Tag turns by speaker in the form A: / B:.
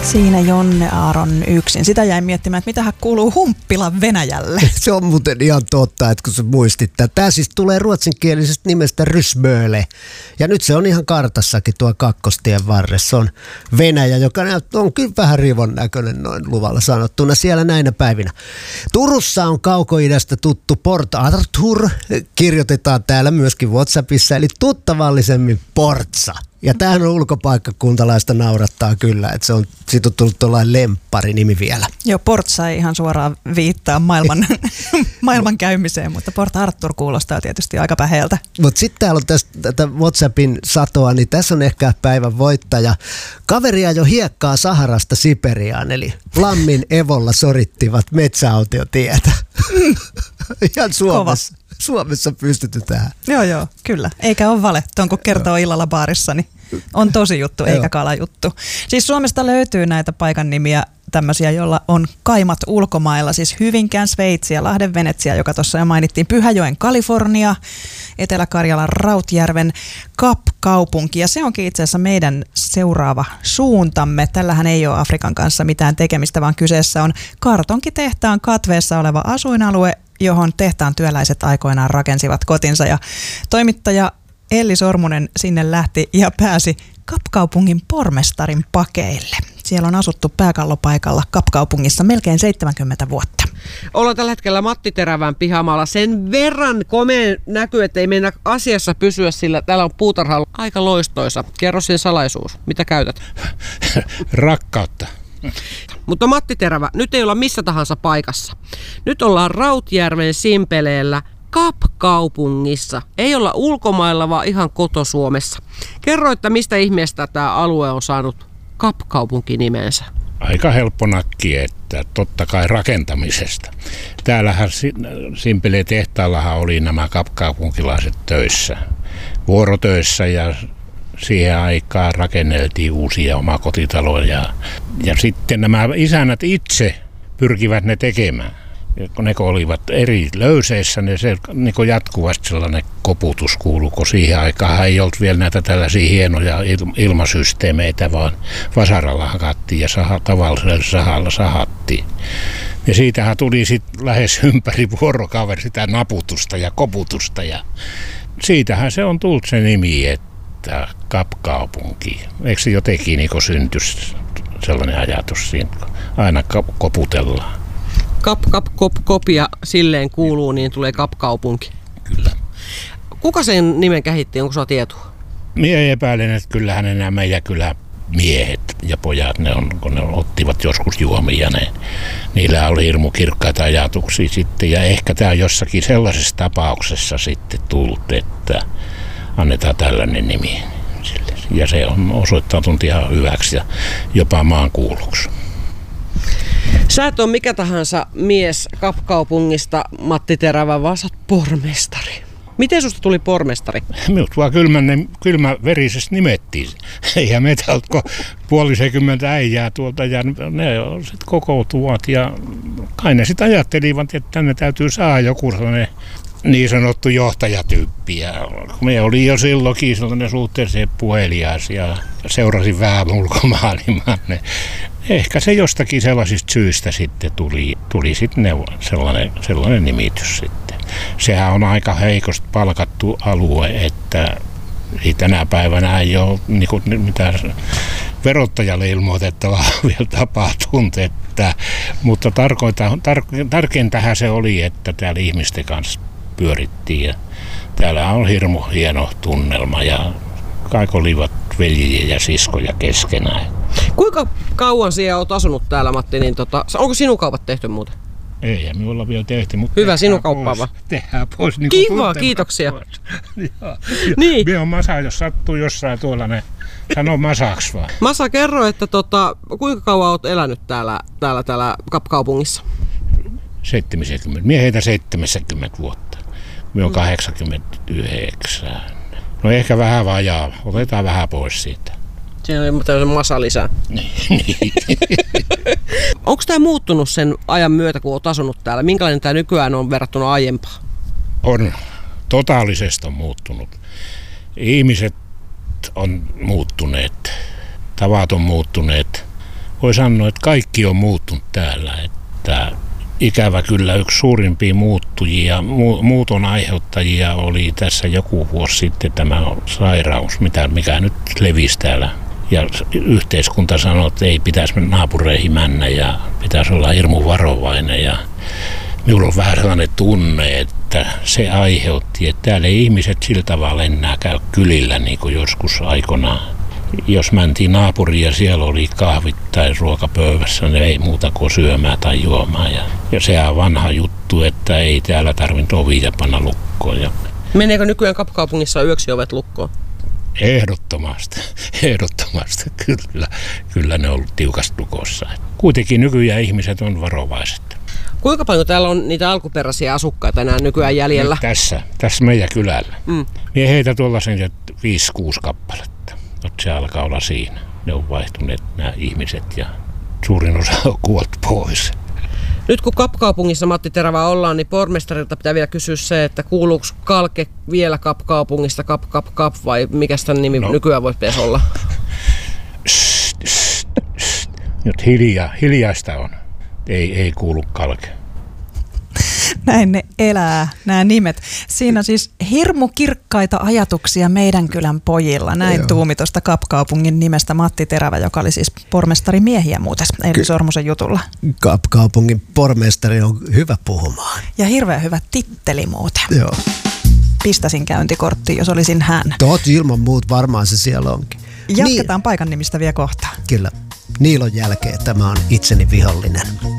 A: Siinä Jonne Aaron yksin. Sitä jäin miettimään, että mitähän kuuluu Humppilan Venäjälle.
B: Se on muuten ihan totta, että kun sä muistit. Tämä siis tulee ruotsinkielisestä nimestä Rysböle. Ja nyt se on ihan kartassakin tuo Kakkostien varressa. Se on Venäjä, joka on kyllä vähän rivon näköinen noin luvalla sanottuna siellä näinä päivinä. Turussa on kaukoidästä tuttu Port Arthur. Kirjoitetaan täällä myöskin WhatsAppissa, eli tuttavallisemmin Portsa. Ja tämähän on ulkopaikkakuntalaista naurattaa kyllä, että siitä on tullut tuollainen lempparinimi vielä.
A: Joo, Portsa ei ihan suoraan viittaa maailman käymiseen, mutta Port Arthur kuulostaa tietysti aika päheeltä.
B: Mutta sitten täällä on tätä WhatsAppin satoa, niin tässä on ehkä päivän voittaja. Kaveria jo hiekkaa Saharasta Siperiaan, eli Flammin Evolla sorittivat metsäautiotietä. Ihan Suomessa. Kova. Suomessa pystytetään.
A: Joo, kyllä. Eikä ole vale. Tuon kun kertoo illalla baarissa, niin on tosi juttu, eikä kalajuttu. Siis Suomesta löytyy näitä paikan nimiä tämmöisiä, joilla on kaimat ulkomailla. Siis Hyvinkään Sveitsi ja Lahden Venetsia, joka tuossa jo mainittiin. Pyhäjoen Kalifornia, Etelä-Karjalan Rautjärven Kap-kaupunki. Ja se onkin itse asiassa meidän seuraava suuntamme. Tällähän ei ole Afrikan kanssa mitään tekemistä, vaan kyseessä on kartonkitehtaan katveessa oleva asuinalue, johon tehtaan työläiset aikoinaan rakensivat kotinsa. Ja toimittaja Elli Sormunen sinne lähti ja pääsi Kapkaupungin pormestarin pakeille. Siellä on asuttu pääkallopaikalla Kapkaupungissa melkein 70 vuotta.
C: Ollaan tällä hetkellä Matti Terävän pihamaalla. Sen verran komea näkyy, että ei mennä asiassa pysyä, sillä täällä on puutarha aika loistoisa. Kerro sen salaisuus. Mitä käytät?
D: Rakkautta.
C: Mutta Matti Terävä, nyt ei olla missä tahansa paikassa. Nyt ollaan Rautjärven Simpeleellä Kap-kaupungissa. Ei olla ulkomailla, vaan ihan koto-Suomessa. Kerro, että mistä ihmeestä tämä alue on saanut Kap-kaupunkinimensä?
D: Aika helppo nakki, että totta kai rakentamisesta. Täällähän Simpeleen tehtaallahan oli nämä Kap-kaupunkilaiset töissä, vuorotöissä, ja siihen aikaan rakenneltiin uusia omakotitaloja. Ja sitten nämä isännät itse pyrkivät ne tekemään. Kun ne olivat eri löyseissä, niin se niin jatkuvasti sellainen koputus kuului, kun siihen aikaan ei ollut vielä näitä tällaisia hienoja ilmasysteemeitä, vaan vasaralla hakattiin ja tavallisella sahalla sahattiin. Ja siitähän tuli sitten lähes ympäri vuorokausi sitä naputusta ja koputusta. Ja siitähän se on tullut se nimi, että Kap-kaupunki. Eikö se jotenkin niin syntyi sellainen ajatus siinä, kun aina koputellaan?
C: Kap, kap, kop, kop ja silleen kuuluu, niin tulee Kap-kaupunki.
D: Kyllä.
C: Kuka sen nimen kehitti, onko sulla tietoa?
D: Mie epäilen, että kyllähän nämä meidän miehet ja pojat, kun ne ottivat joskus juomia, niillä oli hirmu kirkkaita ajatuksia sitten. Ja ehkä tämä on jossakin sellaisessa tapauksessa sitten tullut, että annetaan tällainen nimi sille. Ja se on osoittautunut ihan hyväksi ja jopa maankuuluksi.
C: Sä et ole mikä tahansa mies Kap-kaupungista, Matti Terävä, vaan sä oot pormestari. Miten susta tuli pormestari?
D: Minut vaan kylmäverisesti nimettiin. Ja meitä oltko 50 äijää tuolta ja ne sitten kokoutuvat ja kai ne sitten ajattelivat, että tänne täytyy saada joku sellainen niin sanottu johtajatyyppi. Ja me oli jo silloinkin sellainen suhteellisen puhelias ja seurasin vähän ulkomaailmaa. Ehkä se jostakin sellaisista syistä sitten tuli sitten sellainen nimitys sitten. Sehän on aika heikosti palkattu alue, että tänä päivänä ei ole mitään verottajalle ilmoitettavaa vielä tapahtunut. Mutta tärkeintähän se oli, että täällä ihmisten kanssa pyörittiin ja täällä on hirmu hieno tunnelma ja kaikki olivat veljiä ja siskoja keskenään.
C: Kuinka kauan sinä olet asunut täällä, Matti? Niin onko sinun kaupat tehty muuten?
D: Ei, me ollaan vielä tehty, mutta
C: hyvä sinun kauppaa vaan.
D: Tehdään pois. Niin
C: kiva, kiitoksia. Niin.
D: Minä on Masa, jos sattuu jossain tuolla, ne sano Masaksi vaan.
C: Masa, kerro, että kuinka kauan olet elänyt täällä Kap-kaupungissa?
D: 70. Minä heitä 70 vuotta. Minä on 89. No ehkä vähän vajaa. Otetaan vähän pois siitä.
C: Siinä oli tämmöisen Masa lisää.
D: Niin.
C: Onko tämä muuttunut sen ajan myötä, kun olet asunut täällä? Minkälainen tämä nykyään on verrattuna aiempaan?
D: On. Totaalisesti on muuttunut. Ihmiset on muuttuneet. Tavat on muuttuneet. voi sanoa, että kaikki on muuttunut täällä. Että ikävä kyllä yksi suurimpia muuttujia, muuton aiheuttajia oli tässä joku vuosi sitten tämä sairaus, mikä nyt levisi täällä. Ja yhteiskunta sanoi, että ei pitäisi naapureihin mennä ja pitäisi olla hirmu varovainen. Ja minulla on vähän sellainen tunne, että se aiheutti, että täällä ei ihmiset sillä tavalla enää käy kylillä niin kuin joskus aikanaan. Jos mentiin naapuriin ja siellä oli kahvit tai ruokapöydässä, niin ei muuta kuin syömään tai juomaan. Ja sehän on vanha juttu, että ei täällä tarvitse ovia panna lukkoon.
C: Meneekö nykyään Kapkaupungissa yöksi ovet lukkoon?
D: Ehdottomasti, kyllä ne on ollut tiukasti lukossa. Kuitenkin nykyään ihmiset on varovaiset.
C: Kuinka paljon täällä on niitä alkuperäisiä asukkaita enää nykyään jäljellä?
D: Tässä meidän kylällä. Niin heitä tuollaisen 5-6 kappaletta. Se alkaa olla siinä. Ne on vaihtuneet nämä ihmiset ja suurin osa on kuoltu pois.
C: Nyt kun Kapkaupungissa, Matti Terävä, ollaan, niin pormestarilta pitää vielä kysyä se, että kuuluuko Kalke vielä Kapkaupungista, Kap vai mikä sitä nimi nykyään voisi olla?
D: Nyt hiljaista on. Ei kuulu Kalke.
A: Näin ne elää, nämä nimet. Siinä siis hirmu kirkkaita ajatuksia meidän kylän pojilla. Näin tuumi tuosta Kapkaupungin nimestä Matti Terävä, joka oli siis pormestari miehiä muuten Eili Sormusen jutulla.
B: Kapkaupungin pormestari on hyvä puhumaan.
A: Ja hirveän hyvä titteli muuten.
B: Joo.
A: Pistäisin käyntikorttiin, jos olisin hän.
B: Ilman muut varmaan se siellä onkin.
A: Jatketaan paikan nimistä vielä kohta.
B: Kyllä. Niilon jälkeen tämä on itseni vihollinen.